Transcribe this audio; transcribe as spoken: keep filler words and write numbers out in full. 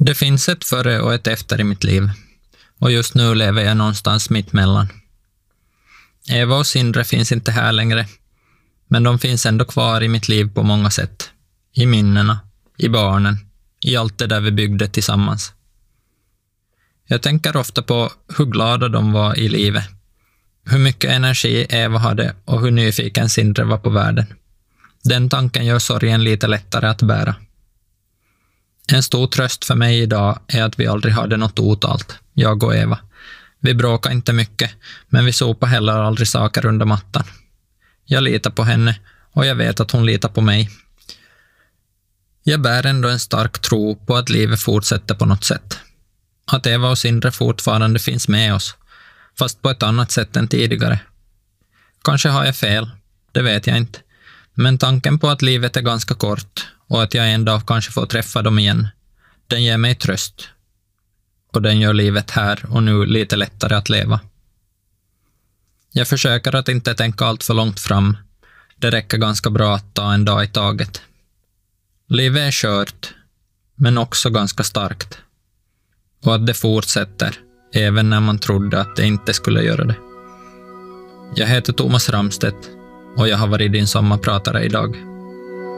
Det finns ett före och ett efter i mitt liv. Och just nu lever jag någonstans mitt mellan. Eva och Sindre finns inte här längre. Men de finns ändå kvar i mitt liv på många sätt. I minnena, i barnen, i allt det där vi byggde tillsammans. Jag tänker ofta på hur glada de var i livet. Hur mycket energi Eva hade och hur nyfiken Sindre var på världen. Den tanken gör sorgen lite lättare att bära. En stor tröst för mig idag är att vi aldrig hade något otalt, jag och Eva. Vi bråkar inte mycket, men vi sopar heller aldrig saker under mattan. Jag litar på henne och jag vet att hon litar på mig. Jag bär ändå en stark tro på att livet fortsätter på något sätt. Att Eva och Sindre fortfarande finns med oss, fast på ett annat sätt än tidigare. Kanske har jag fel, det vet jag inte. Men tanken på att livet är ganska kort och att jag en dag kanske får träffa dem igen, den ger mig tröst. Och den gör livet här och nu lite lättare att leva. Jag försöker att inte tänka allt för långt fram. Det räcker ganska bra att ta en dag i taget. Livet är skört, men också ganska starkt. Och att det fortsätter, även när man trodde att det inte skulle göra det. Jag heter Thomas Ramstedt och jag har varit din sommarpratare idag.